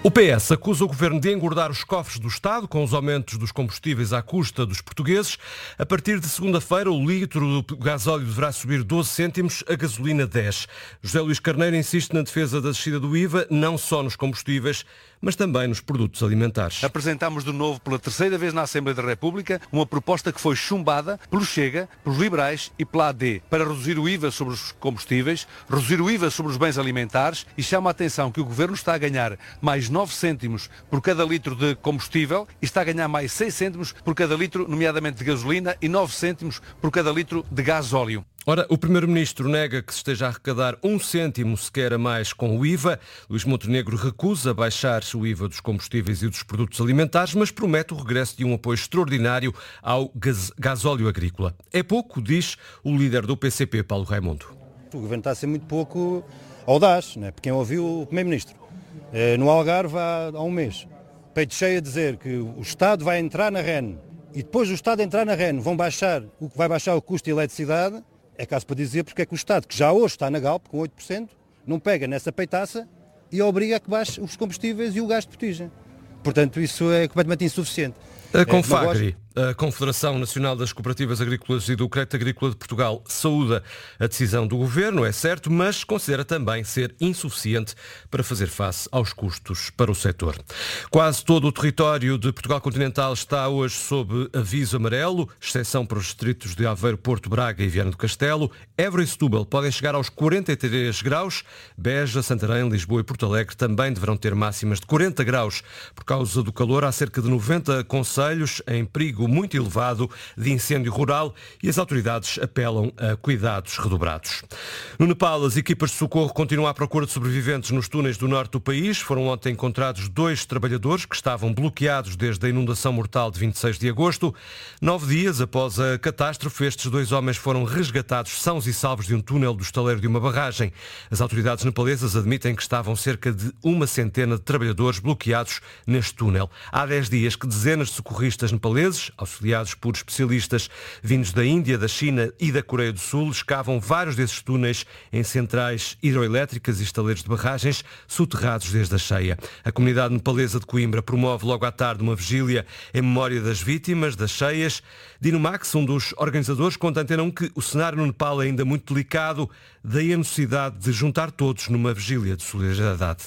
O PS acusa o Governo de engordar os cofres do Estado com os aumentos dos combustíveis à custa dos portugueses. A partir de segunda-feira, o litro do gasóleo deverá subir 12 cêntimos, a gasolina 10. José Luís Carneiro insiste na defesa da descida do IVA, não só nos combustíveis, mas também nos produtos alimentares. Apresentámos de novo pela terceira vez na Assembleia da República uma proposta que foi chumbada pelo Chega, pelos liberais e pela AD para reduzir o IVA sobre os combustíveis, reduzir o IVA sobre os bens alimentares, e chama a atenção que o Governo está a ganhar mais 9 cêntimos por cada litro de combustível e está a ganhar mais 6 cêntimos por cada litro, nomeadamente de gasolina, e 9 cêntimos por cada litro de gasóleo. Ora, o Primeiro-Ministro nega que se esteja a arrecadar 1 cêntimo sequer a mais com o IVA. Luís Montenegro recusa baixar o IVA dos combustíveis e dos produtos alimentares, mas promete o regresso de um apoio extraordinário ao gasóleo agrícola. É pouco, diz o líder do PCP, Paulo Raimundo. O Governo está a ser muito pouco audaz, não é? Porque quem ouviu o Primeiro-Ministro no Algarve há um mês, peito cheio a dizer que o Estado vai entrar na REN e depois do Estado entrar na REN vai baixar o custo de eletricidade. É caso para dizer porque é que o Estado, que já hoje está na Galp com 8%, não pega nessa peitaça e obriga a que baixe os combustíveis e o gás de botija. Portanto, isso é completamente insuficiente. A Confagri, a Confederação Nacional das Cooperativas Agrícolas e do Crédito Agrícola de Portugal, saúda a decisão do Governo, é certo, mas considera também ser insuficiente para fazer face aos custos para o setor. Quase todo o território de Portugal continental está hoje sob aviso amarelo, exceção para os distritos de Aveiro, Porto, Braga e Viana do Castelo. Évora e Setúbal podem chegar aos 43 graus. Beja, Santarém, Lisboa e Porto Alegre também deverão ter máximas de 40 graus. Por causa do calor, há cerca de 90 concelhos em perigo muito elevado de incêndio rural e as autoridades apelam a cuidados redobrados. No Nepal, as equipas de socorro continuam à procura de sobreviventes nos túneis do norte do país. Foram ontem encontrados 2 trabalhadores que estavam bloqueados desde a inundação mortal de 26 de agosto. 9 dias após a catástrofe, estes 2 homens foram resgatados sãos e salvos de um túnel do estaleiro de uma barragem. As autoridades nepalesas admitem que estavam cerca de 100 de trabalhadores bloqueados neste túnel. Há 10 dias que dezenas de socorristas nepaleses, auxiliados por especialistas vindos da Índia, da China e da Coreia do Sul, escavam vários desses túneis em centrais hidroelétricas e estaleiros de barragens soterrados desde a cheia. A comunidade nepalesa de Coimbra promove logo à tarde uma vigília em memória das vítimas das cheias. Dino Max, um dos organizadores, conta à Antena 1 que o cenário no Nepal é ainda muito delicado, daí a necessidade de juntar todos numa vigília de solidariedade.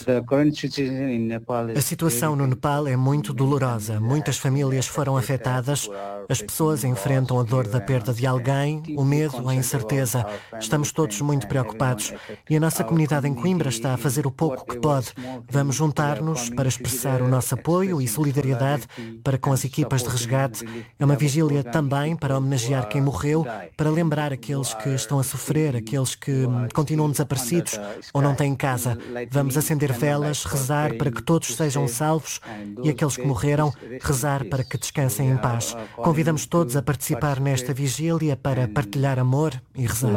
A situação no Nepal é muito dolorosa. Muitas famílias foram afetadas. As pessoas enfrentam a dor da perda de alguém, o medo, a incerteza. Estamos todos muito preocupados. E a nossa comunidade em Coimbra está a fazer o pouco que pode. Vamos juntar-nos para expressar o nosso apoio e solidariedade para com as equipas de resgate. É uma vigília também para homenagear quem morreu, para lembrar aqueles que estão a sofrer, aqueles que continuam desaparecidos ou não têm casa. Vamos acender velas, rezar para que todos sejam salvos e aqueles que morreram, rezar para que descansem em paz. Convidamos todos a participar nesta vigília para partilhar amor e rezar.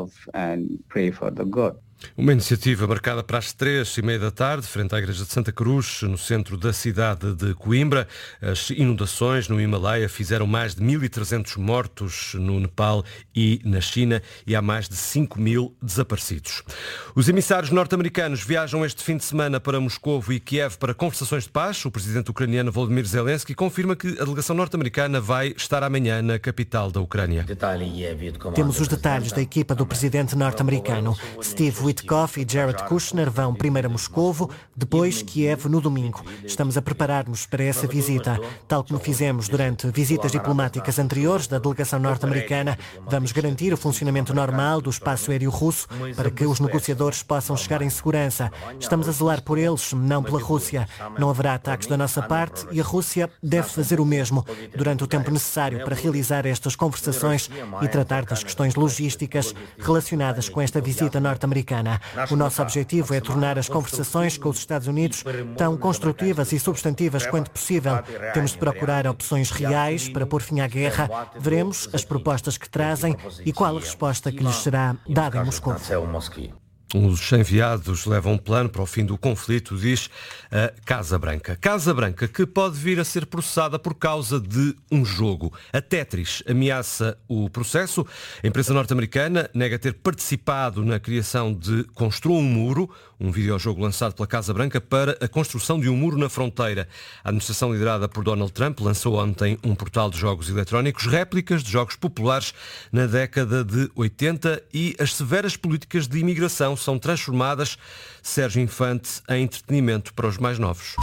Uma iniciativa marcada para as 3h30 da tarde, frente à Igreja de Santa Cruz, no centro da cidade de Coimbra. As inundações no Himalaia fizeram mais de 1.300 mortos no Nepal e na China e há mais de 5.000 desaparecidos. Os emissários norte-americanos viajam este fim de semana para Moscovo e Kiev para conversações de paz. O presidente ucraniano Volodymyr Zelensky confirma que a delegação norte-americana vai estar amanhã na capital da Ucrânia. Temos os detalhes da equipa do presidente norte-americano. Steve Witkoff e Jared Kushner vão primeiro a Moscovo, depois Kiev no domingo. Estamos a preparar-nos para essa visita. Tal como fizemos durante visitas diplomáticas anteriores da delegação norte-americana, vamos garantir o funcionamento normal do espaço aéreo russo para que os negociadores possam chegar em segurança. Estamos a zelar por eles, não pela Rússia. Não haverá ataques da nossa parte e a Rússia deve fazer o mesmo durante o tempo necessário para realizar estas conversações e tratar das questões logísticas relacionadas com esta visita norte-americana. O nosso objetivo é tornar as conversações com os Estados Unidos tão construtivas e substantivas quanto possível. Temos de procurar opções reais para pôr fim à guerra. Veremos as propostas que trazem e qual a resposta que lhes será dada em Moscou. Os enviados levam um plano para o fim do conflito, diz a Casa Branca. Casa Branca que pode vir a ser processada por causa de um jogo. A Tetris ameaça o processo. A empresa norte-americana nega ter participado na criação de Construa um Muro, um videojogo lançado pela Casa Branca para a construção de um muro na fronteira. A administração liderada por Donald Trump lançou ontem um portal de jogos eletrónicos, réplicas de jogos populares na década de 80 e as severas políticas de imigração são transformadas, Sérgio Infante, em entretenimento para os mais novos.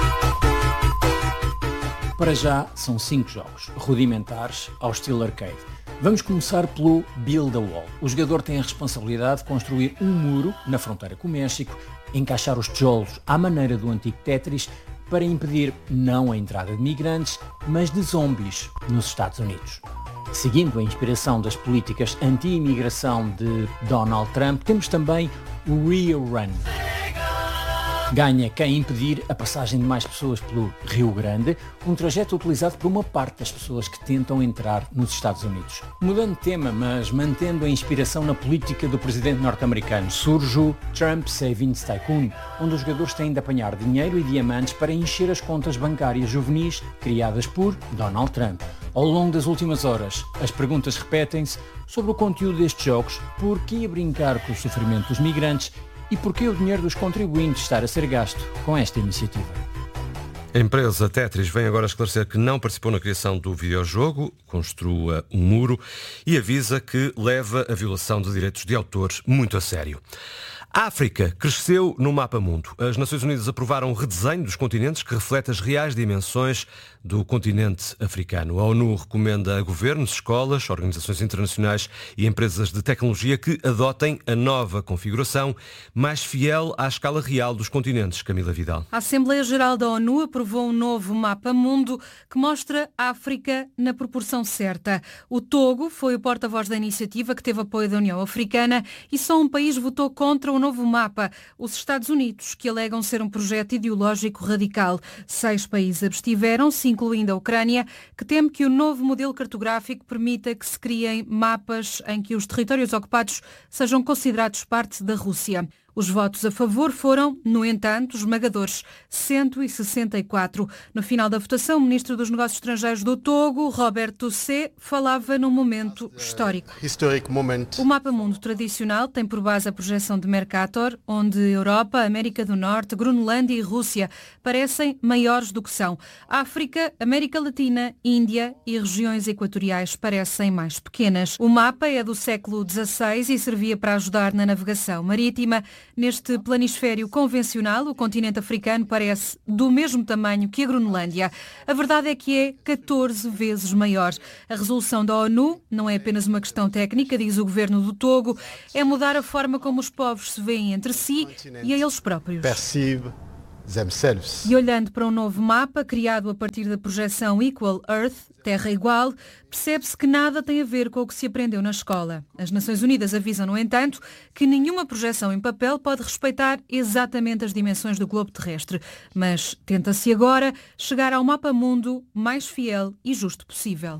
Para já, são 5 jogos, rudimentares, ao estilo arcade. Vamos começar pelo Build a Wall. O jogador tem a responsabilidade de construir um muro na fronteira com o México, encaixar os tijolos à maneira do antigo Tetris para impedir não a entrada de migrantes, mas de zombies nos Estados Unidos. Seguindo a inspiração das políticas anti-imigração de Donald Trump, temos também o Rio Run. Ganha quem impedir a passagem de mais pessoas pelo Rio Grande, um trajeto utilizado por uma parte das pessoas que tentam entrar nos Estados Unidos. Mudando de tema, mas mantendo a inspiração na política do presidente norte-americano, surge o Trump Savings Tycoon, onde os jogadores têm de apanhar dinheiro e diamantes para encher as contas bancárias juvenis criadas por Donald Trump. Ao longo das últimas horas, as perguntas repetem-se sobre o conteúdo destes jogos, por que brincar com o sofrimento dos migrantes e por que o dinheiro dos contribuintes estar a ser gasto com esta iniciativa. A empresa Tetris vem agora esclarecer que não participou na criação do videojogo, construa um muro e avisa que leva a violação de direitos de autor muito a sério. A África cresceu no mapa mundo. As Nações Unidas aprovaram um redesenho dos continentes que reflete as reais dimensões do continente africano. A ONU recomenda a governos, escolas, organizações internacionais e empresas de tecnologia que adotem a nova configuração mais fiel à escala real dos continentes. Camila Vidal. A Assembleia Geral da ONU aprovou um novo mapa mundo que mostra a África na proporção certa. O Togo foi o porta-voz da iniciativa, que teve apoio da União Africana, e só um país votou contra o novo mapa, os Estados Unidos, que alegam ser um projeto ideológico radical. 6 países abstiveram-se, incluindo a Ucrânia, que teme que o novo modelo cartográfico permita que se criem mapas em que os territórios ocupados sejam considerados parte da Rússia. Os votos a favor foram, no entanto, esmagadores, 164. No final da votação, o ministro dos Negócios Estrangeiros do Togo, Roberto Sé, falava num momento histórico. O mapa mundo tradicional tem por base a projeção de Mercator, onde Europa, América do Norte, Groenlândia e Rússia parecem maiores do que são. África, América Latina, Índia e regiões equatoriais parecem mais pequenas. O mapa é do século XVI e servia para ajudar na navegação marítima. Neste planisfério convencional, o continente africano parece do mesmo tamanho que a Groenlândia. A verdade é que é 14 vezes maior. A resolução da ONU não é apenas uma questão técnica, diz o governo do Togo, é mudar a forma como os povos se veem entre si e a eles próprios. E olhando para um novo mapa, criado a partir da projeção Equal Earth, Terra Igual, percebe-se que nada tem a ver com o que se aprendeu na escola. As Nações Unidas avisam, no entanto, que nenhuma projeção em papel pode respeitar exatamente as dimensões do globo terrestre, mas tenta-se agora chegar ao mapa mundo mais fiel e justo possível.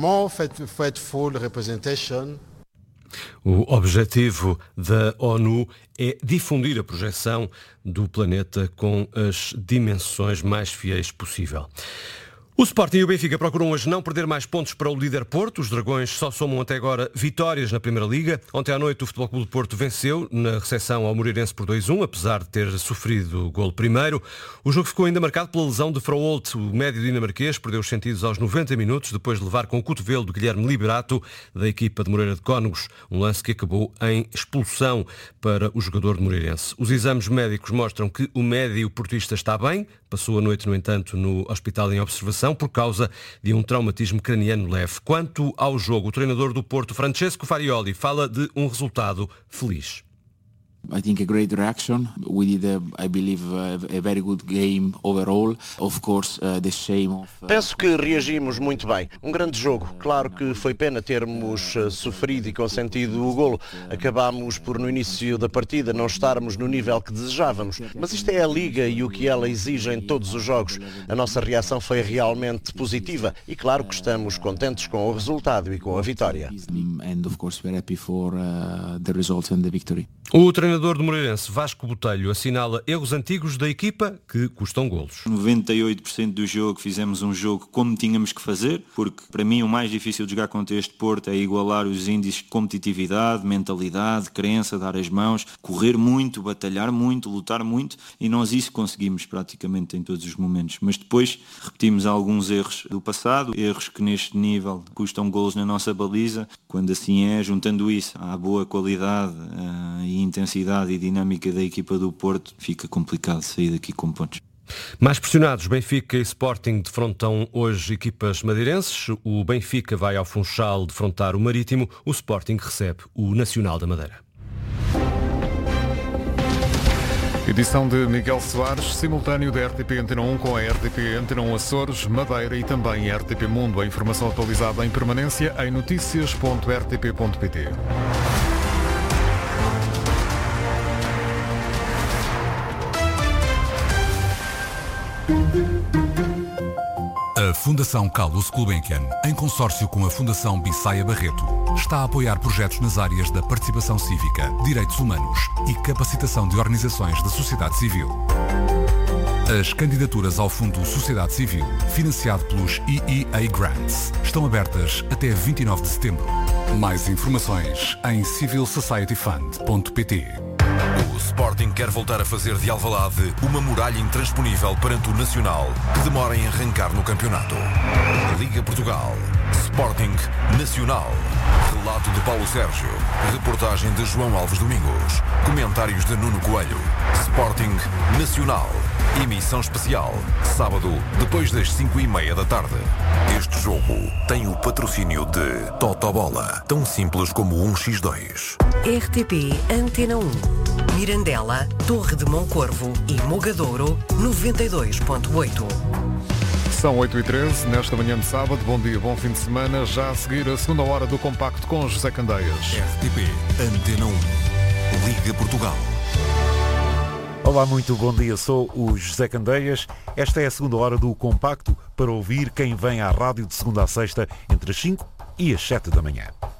O objetivo da ONU é difundir a projeção do planeta com as dimensões mais fiéis possível. O Sporting e o Benfica procuram hoje não perder mais pontos para o líder Porto. Os Dragões só somam até agora vitórias na Primeira Liga. Ontem à noite o Futebol Clube do Porto venceu na recepção ao Moreirense por 2-1, apesar de ter sofrido o golo primeiro. O jogo ficou ainda marcado pela lesão de Froholt. O médio dinamarquês perdeu os sentidos aos 90 minutos, depois de levar com o cotovelo de Guilherme Liberato, da equipa de Moreira de Cónegos, um lance que acabou em expulsão para o jogador de Moreirense. Os exames médicos mostram que o médio portista está bem, passou a noite, no entanto, no hospital em observação, por causa de um traumatismo craniano leve. Quanto ao jogo, o treinador do Porto, Francesco Farioli, fala de um resultado feliz. I think a great reaction. We did, I believe, a very good game overall. Of course, the shame of... Penso que reagimos muito bem. Um grande jogo. Claro que foi pena termos sofrido e consentido o golo. Acabámos por, no início da partida, não estarmos no nível que desejávamos. Mas isto é a Liga e o que ela exige em todos os jogos. A nossa reação foi realmente positiva e claro que estamos contentes com o resultado e com a vitória. And of course, we're happy for the result and the victory. O treinador treinador do Moreirense, Vasco Botelho, assinala erros antigos da equipa que custam golos. 98% do jogo fizemos um jogo como tínhamos que fazer, porque para mim o mais difícil de jogar contra este Porto é igualar os índices de competitividade, mentalidade, crença, dar as mãos, correr muito, batalhar muito, lutar muito, e nós isso conseguimos praticamente em todos os momentos. Mas depois repetimos alguns erros do passado, erros que neste nível custam golos na nossa baliza. Quando assim é, juntando isso à boa qualidade e intensidade e dinâmica da equipa do Porto, fica complicado sair daqui com pontos. Mais pressionados, Benfica e Sporting defrontam hoje equipas madeirenses. O Benfica vai ao Funchal defrontar o Marítimo. O Sporting recebe o Nacional da Madeira. Edição de Miguel Soares, simultâneo da RTP Antena 1 com a RTP Antena 1 Açores, Madeira e também a RTP Mundo. A informação atualizada em permanência em noticias.rtp.pt. A Fundação Carlos Gulbenkian, em consórcio com a Fundação Bissaia Barreto, está a apoiar projetos nas áreas da participação cívica, direitos humanos e capacitação de organizações da sociedade civil. As candidaturas ao Fundo Sociedade Civil, financiado pelos EEA Grants, estão abertas até 29 de setembro. Mais informações em civilsocietyfund.pt. O Sporting quer voltar a fazer de Alvalade uma muralha intransponível perante o Nacional, que demora em arrancar no campeonato. Liga Portugal. Sporting Nacional. Relato de Paulo Sérgio. Reportagem de João Alves Domingos. Comentários de Nuno Coelho. Sporting Nacional. Emissão especial. Sábado, depois das 5:30 da tarde. Este jogo tem o patrocínio de Totobola. Tão simples como 1x2. RTP Antena 1. Mirandela, Torre de Moncorvo e Mogadouro, 92.8. São 8h13, nesta manhã de sábado. Bom dia, bom fim de semana. Já a seguir a segunda hora do Compacto com José Candeias. RTP Antena 1. Liga Portugal. Olá, muito bom dia. Sou o José Candeias. Esta é a segunda hora do Compacto para ouvir quem vem à rádio de segunda a sexta entre as 5 e as 7 da manhã.